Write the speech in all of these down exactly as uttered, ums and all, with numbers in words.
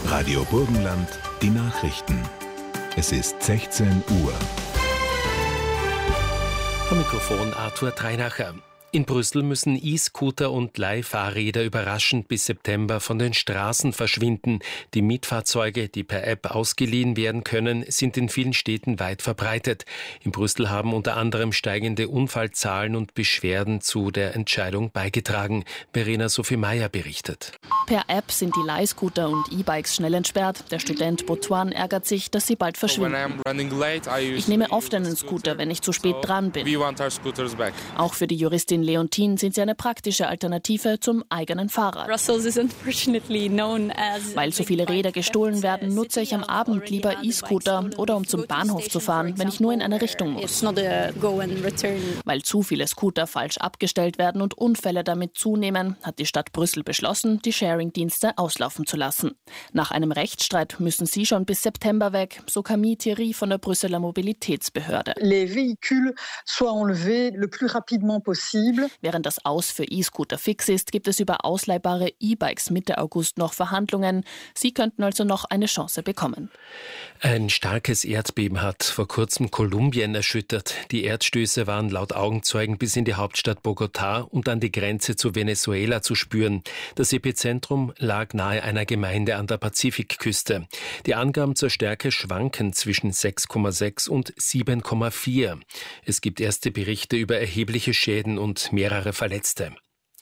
Radio Burgenland, die Nachrichten. Es ist sechzehn Uhr. Am Mikrofon Arthur Treinacher. In Brüssel müssen E-Scooter und Leihfahrräder überraschend bis September von den Straßen verschwinden. Die Mietfahrzeuge, die per App ausgeliehen werden können, sind in vielen Städten weit verbreitet. In Brüssel haben unter anderem steigende Unfallzahlen und Beschwerden zu der Entscheidung beigetragen. Verena Sophie Meyer berichtet. Per App sind die Leihscooter und E-Bikes schnell entsperrt. Der Student Botuan ärgert sich, dass sie bald verschwinden. Ich nehme oft einen Scooter, wenn ich zu spät dran bin. Auch für die Juristin Leontin sind sie eine praktische Alternative zum eigenen Fahrrad. Weil so viele Räder gestohlen werden, nutze ich am Abend lieber E-Scooter oder um zum Bahnhof zu fahren, wenn ich nur in eine Richtung muss. Weil zu viele Scooter falsch abgestellt werden und Unfälle damit zunehmen, hat die Stadt Brüssel beschlossen, die Sharing-Dienste auslaufen zu lassen. Nach einem Rechtsstreit müssen sie schon bis September weg, so Camille Thierry von der Brüsseler Mobilitätsbehörde. Les véhicules soient enlevés le plus rapidement possible. Während das Aus für E-Scooter fix ist, gibt es über ausleihbare E-Bikes Mitte August noch Verhandlungen. Sie könnten also noch eine Chance bekommen. Ein starkes Erdbeben hat vor kurzem Kolumbien erschüttert. Die Erdstöße waren laut Augenzeugen bis in die Hauptstadt Bogotá und an die Grenze zu Venezuela zu spüren. Das Epizentrum lag nahe einer Gemeinde an der Pazifikküste. Die Angaben zur Stärke schwanken zwischen sechs Komma sechs und sieben Komma vier. Es gibt erste Berichte über erhebliche Schäden und mehrere Verletzte.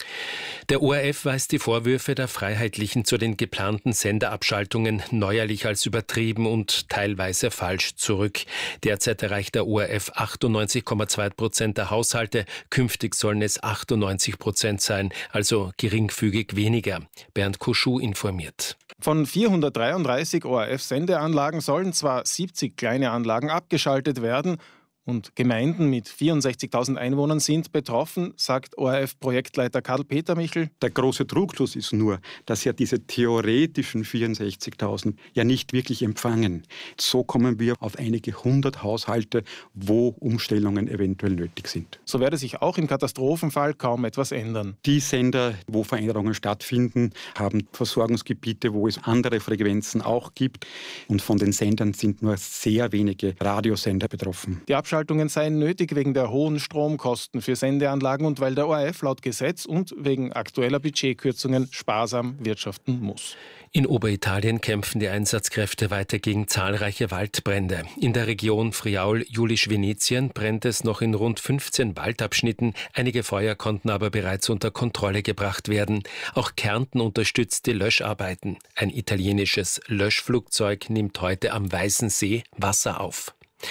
Der O R F weist die Vorwürfe der Freiheitlichen zu den geplanten Senderabschaltungen neuerlich als übertrieben und teilweise falsch zurück. Derzeit erreicht der O R F achtundneunzig Komma zwei Prozent der Haushalte. Künftig sollen es achtundneunzig Prozent sein, also geringfügig weniger. Bernd Kuschuh informiert. Von vierhundertdreiunddreißig O R F-Sendeanlagen sollen zwar siebzig kleine Anlagen abgeschaltet werden, und Gemeinden mit vierundsechzigtausend Einwohnern sind betroffen, sagt O R F-Projektleiter Karl-Peter Michel. Der große Trugschluss ist nur, dass ja diese theoretischen vierundsechzigtausend ja nicht wirklich empfangen. So kommen wir auf einige hundert Haushalte, wo Umstellungen eventuell nötig sind. So werde sich auch im Katastrophenfall kaum etwas ändern. Die Sender, wo Veränderungen stattfinden, haben Versorgungsgebiete, wo es andere Frequenzen auch gibt. Und von den Sendern sind nur sehr wenige Radiosender betroffen. Die Abschaltungen seien nötig wegen der hohen Stromkosten für Sendeanlagen und weil der O R F laut Gesetz und wegen aktueller Budgetkürzungen sparsam wirtschaften muss. In Oberitalien kämpfen die Einsatzkräfte weiter gegen zahlreiche Waldbrände. In der Region Friaul-Julisch-Venetien brennt es noch in rund fünfzehn Waldabschnitten. Einige Feuer konnten aber bereits unter Kontrolle gebracht werden. Auch Kärnten unterstützt die Löscharbeiten. Ein italienisches Löschflugzeug nimmt heute am Weißen See Wasser auf.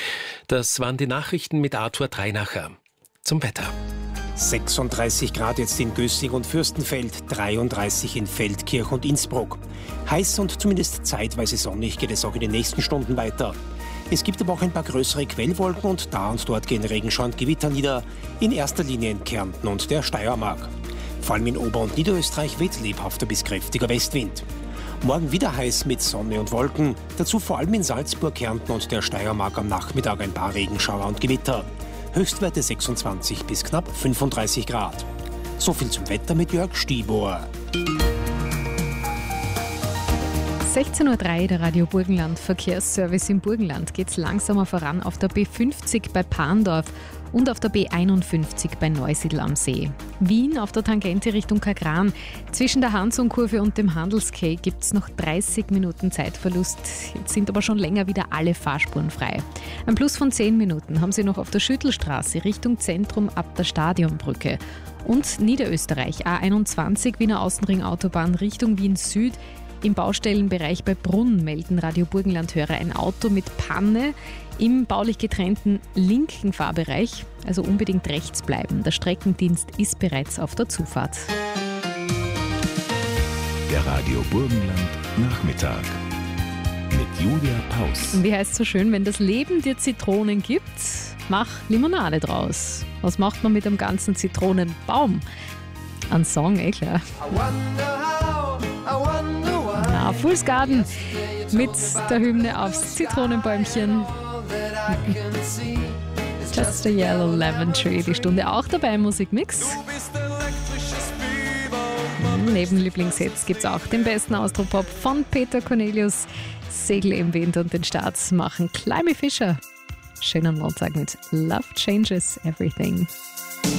Das waren die Nachrichten mit Arthur Treinacher. Zum Wetter. sechsunddreißig Grad jetzt in Gössing und Fürstenfeld, dreiunddreißig in Feldkirch und Innsbruck. Heiß und zumindest zeitweise sonnig geht es auch in den nächsten Stunden weiter. Es gibt aber auch ein paar größere Quellwolken und da und dort gehen Regenschauer und Gewitter nieder, in erster Linie in Kärnten und der Steiermark. Vor allem in Ober- und Niederösterreich weht lebhafter bis kräftiger Westwind. Morgen wieder heiß mit Sonne und Wolken, dazu vor allem in Salzburg, Kärnten und der Steiermark am Nachmittag ein paar Regenschauer und Gewitter. Höchstwerte sechsundzwanzig bis knapp fünfunddreißig Grad. So viel zum Wetter mit Jörg Stiebohr. sechzehn Uhr drei, der Radio Burgenland Verkehrsservice im Burgenland. Geht's langsamer voran auf der B fünfzig bei Parndorf und auf der B einundfünfzig bei Neusiedl am See. Wien auf der Tangente Richtung Kagran. Zwischen der Hansung-Kurve und dem Handels-Quai gibt es noch dreißig Minuten Zeitverlust. Jetzt sind aber schon länger wieder alle Fahrspuren frei. Ein Plus von zehn Minuten haben Sie noch auf der Schüttelstraße Richtung Zentrum ab der Stadionbrücke. Und Niederösterreich A einundzwanzig Wiener Außenring Autobahn Richtung Wien Süd. Im Baustellenbereich bei Brunn melden Radio Burgenland-Hörer ein Auto mit Panne im baulich getrennten linken Fahrbereich. Also unbedingt rechts bleiben. Der Streckendienst ist bereits auf der Zufahrt. Der Radio Burgenland Nachmittag mit Julia Paus. Wie heißt es so schön, wenn das Leben dir Zitronen gibt, mach Limonade draus. Was macht man mit dem ganzen Zitronenbaum? Ein Song, eh klar. Ja, Fool's Garden mit der Hymne aufs Zitronenbäumchen. Just a Yellow Lemon Tree, die Stunde auch dabei im Musikmix. Neben Lieblingshits gibt es auch den besten Austropop von Peter Cornelius. Segel im Wind und den Start machen Climby Fisher. Schönen Montag mit Love Changes Everything.